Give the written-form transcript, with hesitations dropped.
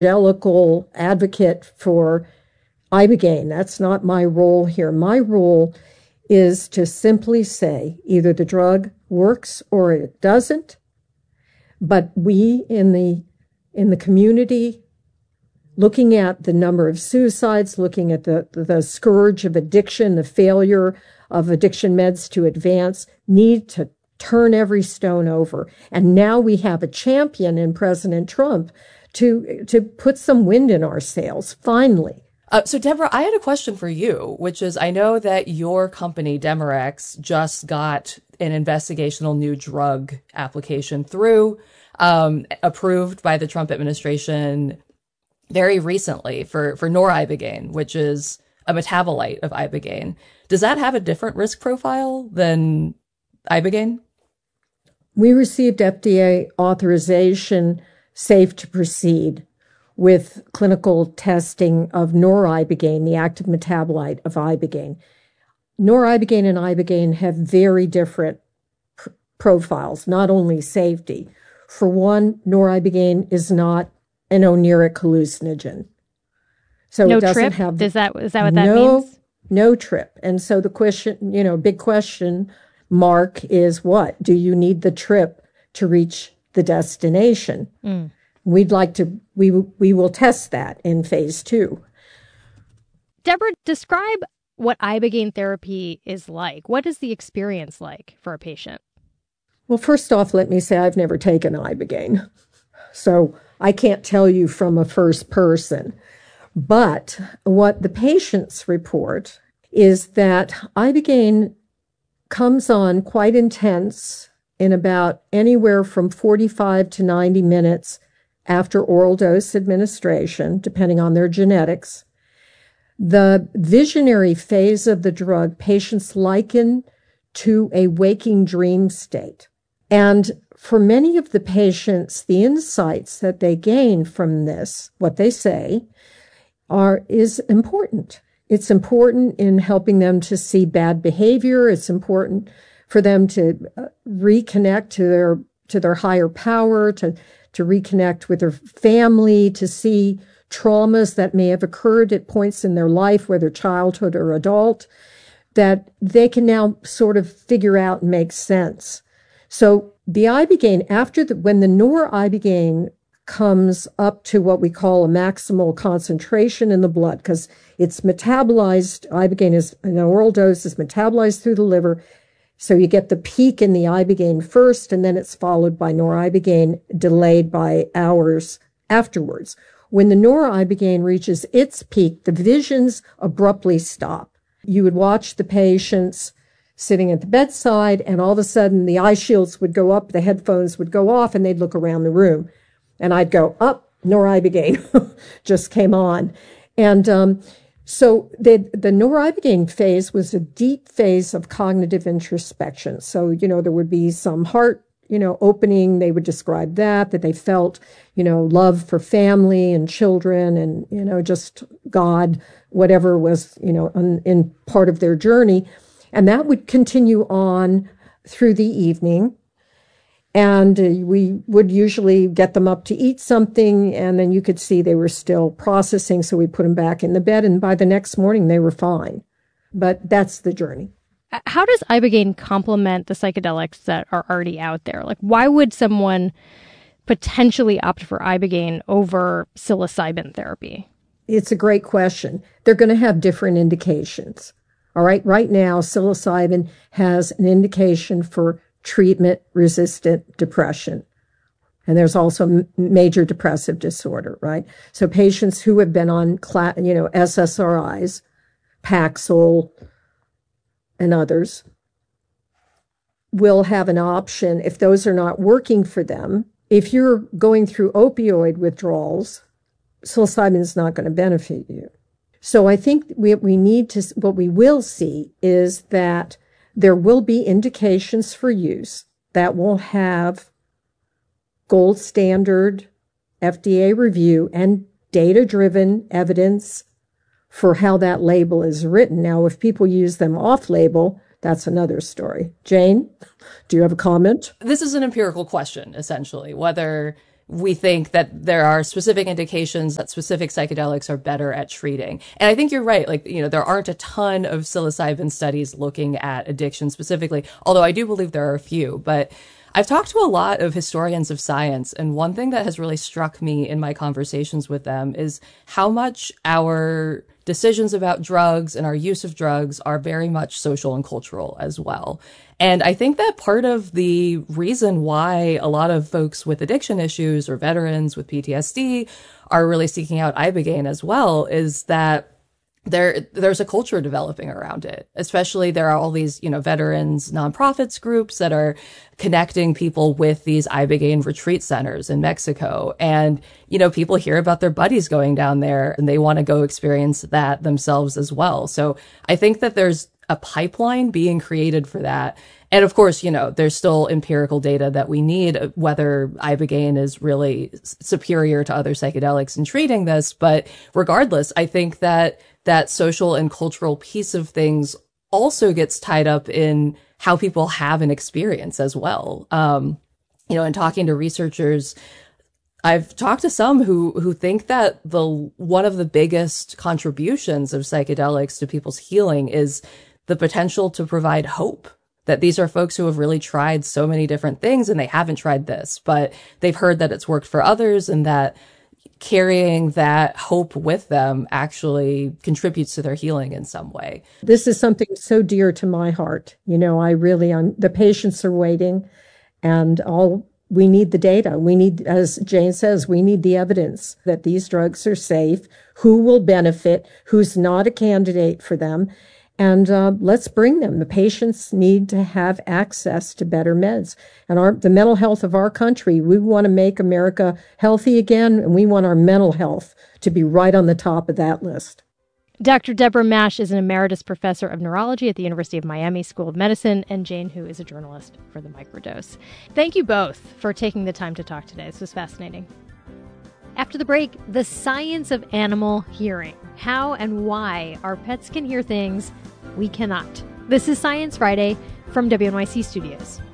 evangelical advocate for Ibogaine. That's not my role here. My role is to simply say either the drug works or it doesn't. But we in the community, looking at the number of suicides, looking at the scourge of addiction, the failure of addiction meds to advance, need to turn every stone over. And now we have a champion in President Trump to put some wind in our sails, finally. So, Deborah, I had a question for you, which is, I know that your company, Demorex, just got an investigational new drug application through, approved by the Trump administration very recently for noribogaine, which is a metabolite of ibogaine. Does that have a different risk profile than ibogaine? We received FDA authorization, safe to proceed, with clinical testing of noribogaine, the active metabolite of ibogaine. Noribogaine and ibogaine have very different profiles, not only safety. For one, noribogaine is not an oniric hallucinogen. So no it doesn't trip? have Is that what that means? No trip. And so the question, big question mark is what? Do you need the trip to reach the destination? We'd like to, we will test that in phase 2. Deborah, describe what ibogaine therapy is like. What is the experience like for a patient? Well, first off, let me say I've never taken ibogaine, so I can't tell you from a first person. But what the patients report is that ibogaine comes on quite intense in about anywhere from 45 to 90 minutes after oral dose administration, depending on their genetics. The visionary phase of the drug, patients liken to a waking dream state. And for many of the patients, the insights that they gain from this, what they say, is important. It's important in helping them to see bad behavior. It's important for them to reconnect to their higher power, to reconnect with their family, to see traumas that may have occurred at points in their life, whether childhood or adult, that they can now sort of figure out and make sense. So the ibogaine, when the noribogaine comes up to what we call a maximal concentration in the blood, because it's metabolized, ibogaine is, an oral dose is metabolized through the liver. So you get the peak in the ibogaine first, and then it's followed by noribogaine, delayed by hours afterwards. When the noribogaine reaches its peak, the visions abruptly stop. You would watch the patients sitting at the bedside, and all of a sudden the eye shields would go up, the headphones would go off, and they'd look around the room. And I'd go, up, noribogaine just came on. And so the noribogaine phase was a deep phase of cognitive introspection. So, there would be some heart, opening. They would describe that they felt, love for family and children and, just God, whatever was, in part of their journey. And that would continue on through the evening. And we would usually get them up to eat something, and then you could see they were still processing, so we put them back in the bed, and by the next morning they were fine. But that's the journey. How does ibogaine complement the psychedelics that are already out there? Like, why would someone potentially opt for ibogaine over psilocybin therapy? It's a great question. They're going to have different indications. All right. Right now, psilocybin has an indication for treatment-resistant depression. And there's also major depressive disorder, right? So patients who have been on, SSRIs, Paxil, and others will have an option if those are not working for them. If you're going through opioid withdrawals, psilocybin is not going to benefit you. So I think what we will see is that there will be indications for use that will have gold standard FDA review and data-driven evidence for how that label is written. Now, if people use them off-label, that's another story. Jane, do you have a comment? This is an empirical question, essentially, whether we think that there are specific indications that specific psychedelics are better at treating. And I think you're right. Like, there aren't a ton of psilocybin studies looking at addiction specifically, although I do believe there are a few. But I've talked to a lot of historians of science, and one thing that has really struck me in my conversations with them is how much our decisions about drugs and our use of drugs are very much social and cultural as well. And I think that part of the reason why a lot of folks with addiction issues or veterans with PTSD are really seeking out Ibogaine as well is that there's a culture developing around it. Especially there are all these, veterans nonprofits groups that are connecting people with these Ibogaine retreat centers in Mexico. And, people hear about their buddies going down there and they want to go experience that themselves as well. So I think that there's a pipeline being created for that. And of course, there's still empirical data that we need whether Ibogaine is really superior to other psychedelics in treating this. But regardless, I think that social and cultural piece of things also gets tied up in how people have an experience as well. In talking to researchers, I've talked to some who think that one of the biggest contributions of psychedelics to people's healing is the potential to provide hope. That these are folks who have really tried so many different things and they haven't tried this, but they've heard that it's worked for others and that carrying that hope with them actually contributes to their healing in some way. This is something so dear to my heart. The patients are waiting and we need the data. We need, as Jane says, we need the evidence that these drugs are safe, who will benefit, who's not a candidate for them. And let's bring them. The patients need to have access to better meds. And the mental health of our country, we want to make America healthy again, and we want our mental health to be right on the top of that list. Dr. Deborah Mash is an emeritus professor of neurology at the University of Miami School of Medicine, and Jane Hu is a journalist for The Microdose. Thank you both for taking the time to talk today. This was fascinating. After the break, the science of animal hearing. How and why our pets can hear things we cannot. This is Science Friday from WNYC Studios.